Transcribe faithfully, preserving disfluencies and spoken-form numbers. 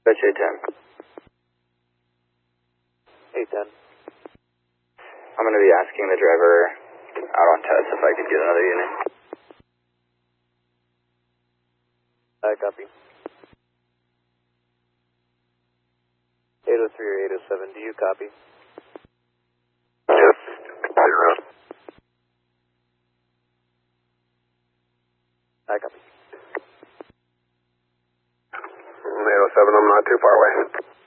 That's eight ten. eight ten. I'm going to be asking the driver out on test if I could get another unit. I copy. eight oh three or eight oh seven, do you copy? Yes, zero. I copy. eight oh seven, I'm not too far away.